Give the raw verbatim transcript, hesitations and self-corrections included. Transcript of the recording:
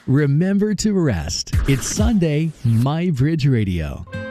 Remember to rest. It's Sunday, My Bridge Radio.